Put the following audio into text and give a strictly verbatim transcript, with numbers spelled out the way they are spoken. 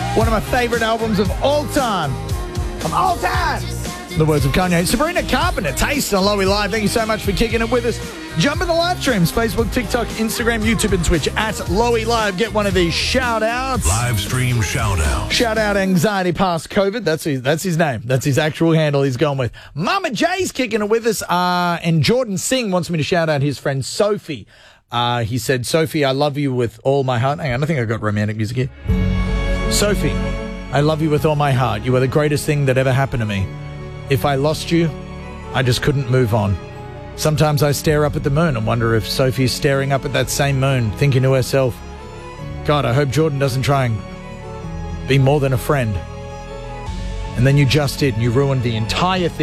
One of my favorite albums of all time. Of all time. The words of Kanye. Sabrina Carpenter, Taste on Lowy Live. Thank you so much for kicking it with us. Jump in the live streams. Facebook, TikTok, Instagram, YouTube, and Twitch at Lowy Live. Get one of these shout-outs. Live stream shout-out. Shout-out Anxiety Past COVID. That's his, that's his name. That's his actual handle he's going with. Mama J's kicking it with us. Uh, and Jordan Singh wants me to shout out his friend Sophie. Uh, he said, Sophie, I love you with all my heart. Hang on, I think I got romantic music here. Sophie, I love you with all my heart. You are the greatest thing that ever happened to me. If I lost you, I just couldn't move on. Sometimes I stare up at the moon and wonder if Sophie's staring up at that same moon, thinking to herself, God, I hope Jordan doesn't try and be more than a friend. And then you just did, and you ruined the entire thing.